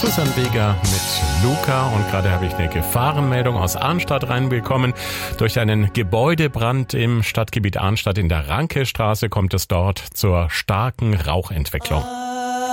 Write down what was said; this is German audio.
Susanne Weger mit Luca und gerade habe ich eine Gefahrenmeldung aus Arnstadt reinbekommen. Durch einen Gebäudebrand im Stadtgebiet Arnstadt in der Rankestraße kommt es dort zur starken Rauchentwicklung.